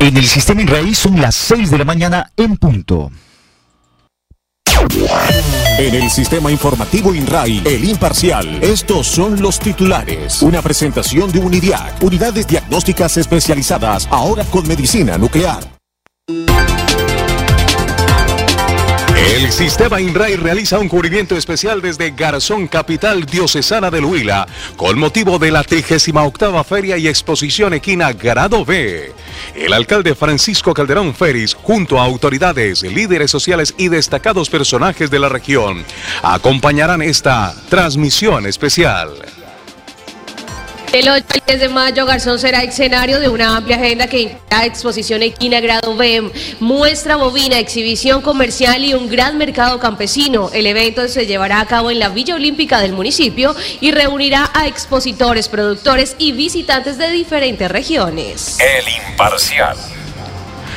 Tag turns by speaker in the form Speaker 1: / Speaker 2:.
Speaker 1: En el Sistema INRAI son las 6 de la mañana en punto.
Speaker 2: En el Sistema Informativo INRAI, El Imparcial, estos son los titulares. Una presentación de Unidiac, unidades diagnósticas especializadas, ahora con medicina nuclear.
Speaker 3: El Sistema INRAI realiza un cubrimiento especial desde Garzón, capital diocesana del Huila, con motivo de la 38ª Feria y Exposición Equina Grado B. El alcalde Francisco Calderón Feris, junto a autoridades, líderes sociales y destacados personajes de la región, acompañarán esta transmisión especial.
Speaker 4: El 8 y 10 de mayo, Garzón será escenario de una amplia agenda que incluirá exposición equina grado B, muestra bovina, exhibición comercial y un gran mercado campesino. El evento se llevará a cabo en la Villa Olímpica del municipio y reunirá a expositores, productores y visitantes de diferentes regiones.
Speaker 2: El Imparcial.